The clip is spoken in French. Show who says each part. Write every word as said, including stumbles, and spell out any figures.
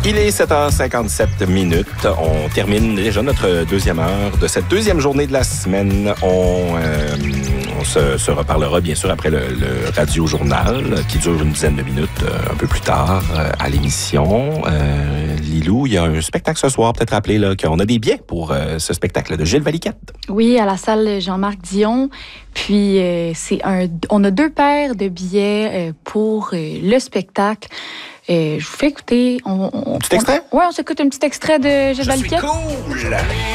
Speaker 1: Il est sept heures cinquante-sept minutes. On termine déjà notre deuxième heure de cette deuxième journée de la semaine. On, euh, on se, se reparlera bien sûr après le, le radio-journal qui dure une dizaine de minutes euh, un peu plus tard euh, à l'émission. Euh, Lilou, il y a un spectacle ce soir, peut-être rappeler là, qu'on a des billets pour euh, ce spectacle de Gilles Valiquette.
Speaker 2: Oui, à la salle Jean-Marc Dion. Puis, euh, c'est un, on a deux paires de billets euh, pour euh, le spectacle. Euh, je vous fais écouter. On, on,
Speaker 1: un petit extrait?
Speaker 2: Oui, on s'écoute un petit extrait de Gilles
Speaker 1: Je
Speaker 2: Valiquette.
Speaker 1: suis cool!